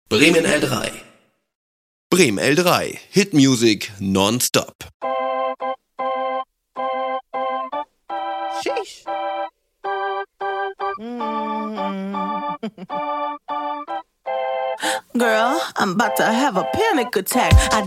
Bremen L3. Bremen L3. Hit Music non-stop. Sheesh. Girl, I'm about to have a panic attack. I